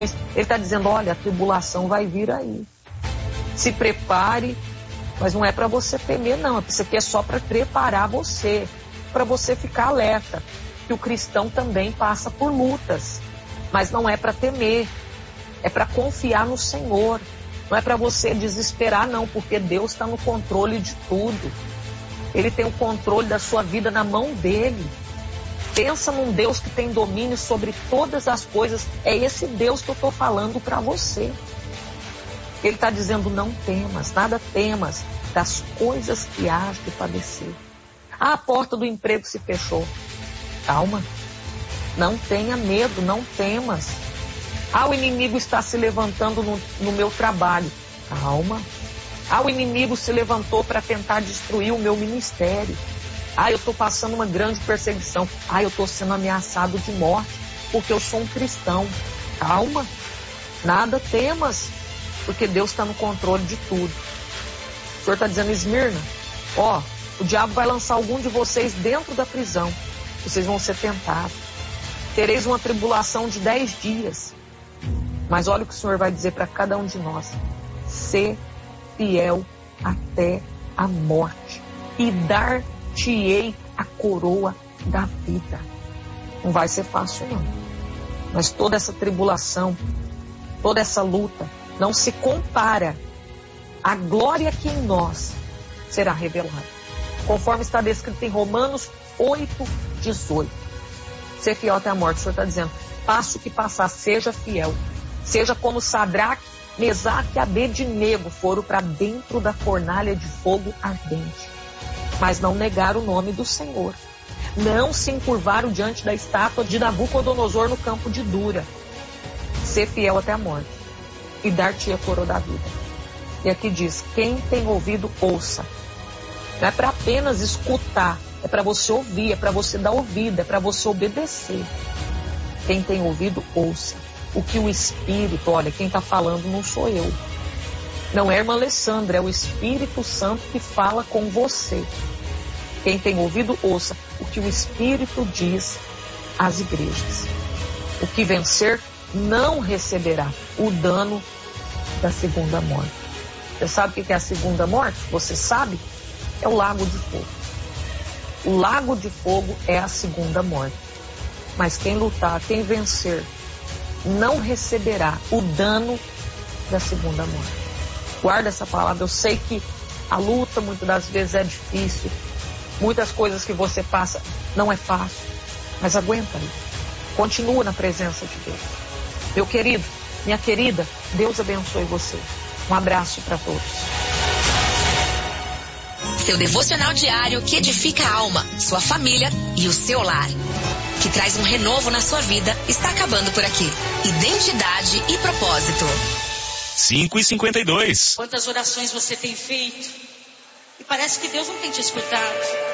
Ele está dizendo, olha, a tribulação vai vir aí. Se prepare, mas não é para você temer, não. Isso aqui é só para preparar você, para você ficar alerta. Que o cristão também passa por lutas, mas não é para temer, é para confiar no Senhor. Não é para você desesperar, não, porque Deus está no controle de tudo. Ele tem o controle da sua vida na mão dele. Pensa num Deus que tem domínio sobre todas as coisas. É esse Deus que eu estou falando para você. Ele está dizendo, não temas, nada temas das coisas que hás de padecer. Ah, a porta do emprego se fechou. Calma, não tenha medo, não temas. Ah, o inimigo está se levantando no meu trabalho. Calma. Ah, o inimigo se levantou para tentar destruir o meu ministério. Ah, eu estou passando uma grande perseguição. Ah, eu estou sendo ameaçado de morte porque eu sou um cristão. Calma, nada temas, porque Deus está no controle de tudo. O Senhor está dizendo, Esmirna, ó, o diabo vai lançar algum de vocês dentro da prisão. Vocês vão ser tentados. Tereis uma tribulação de 10 dias. Mas olha o que o Senhor vai dizer para cada um de nós. Ser fiel até a morte e dar-te-ei a coroa da vida. Não vai ser fácil, não. Mas toda essa tribulação, toda essa luta, não se compara à glória que em nós será revelada. Conforme está descrito em Romanos 8:18. Ser fiel até a morte. O Senhor está dizendo, passo que passar, seja fiel. Seja como Sadraque, Mesaque e Abednego foram para dentro da fornalha de fogo ardente. Mas não negaram o nome do Senhor. Não se encurvaram diante da estátua de Nabucodonosor no campo de Dura. Ser fiel até a morte. E dar-te a coroa da vida. E aqui diz, quem tem ouvido, ouça. Não é para apenas escutar. É para você ouvir, é para você dar ouvido, é para você obedecer. Quem tem ouvido, ouça. O que o Espírito, olha, quem está falando não sou eu. Não é a irmã Alessandra, é o Espírito Santo que fala com você. Quem tem ouvido, ouça o que o Espírito diz às igrejas. O que vencer não receberá o dano da segunda morte. Você sabe o que é a segunda morte? Você sabe? É o lago de fogo. O lago de fogo é a segunda morte. Mas quem lutar, quem vencer, não receberá o dano da segunda morte. Guarda essa palavra. Eu sei que a luta muitas das vezes é difícil. Muitas coisas que você passa não é fácil. Mas aguenta aí. Continua na presença de Deus. Meu querido, minha querida, Deus abençoe você. Um abraço para todos. Seu devocional diário que edifica a alma, sua família e o seu lar. Que traz um renovo na sua vida, está acabando por aqui. Identidade e propósito. 5:52. Quantas orações você tem feito? E parece que Deus não tem te escutado.